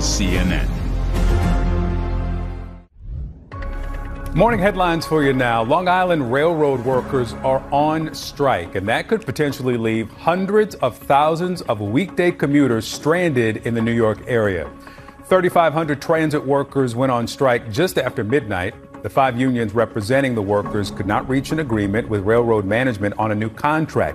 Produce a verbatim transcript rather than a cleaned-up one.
C N N. Morning headlines for you now. Long Island Railroad workers are on strike, and that could potentially leave hundreds of thousands of weekday commuters stranded in the New York area. thirty-five hundred transit workers went on strike just after midnight. The five unions representing the workers could not reach an agreement with railroad management on a new contract.